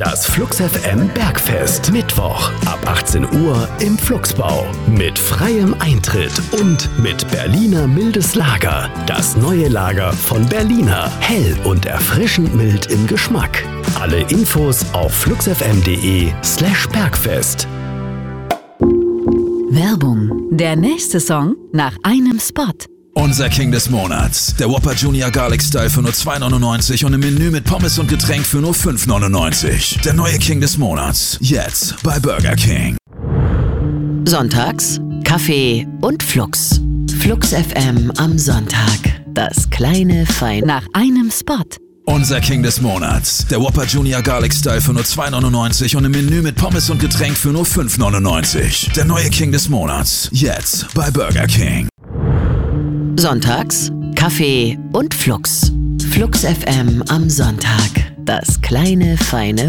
Das Flux FM Bergfest. Mittwoch ab 18 Uhr im Fluxbau. Mit freiem Eintritt und mit Berliner mildes Lager. Das neue Lager von Berliner. Hell und erfrischend mild im Geschmack. Alle Infos auf fluxfm.de/Bergfest. Werbung. Der nächste Song nach einem Spot. Unser King des Monats. Der Whopper Junior Garlic Style für nur $2,99 und im Menü mit Pommes und Getränk für nur $5,99. Der neue King des Monats. Jetzt bei Burger King. Sonntags Kaffee und Flux. Flux FM am Sonntag. Das kleine Fein nach einem Spot. Unser King des Monats. Der Whopper Junior Garlic Style für nur $2,99 und im Menü mit Pommes und Getränk für nur $5,99. Der neue King des Monats. Jetzt bei Burger King. Sonntags Kaffee und Flux. Flux FM am Sonntag. Das kleine feine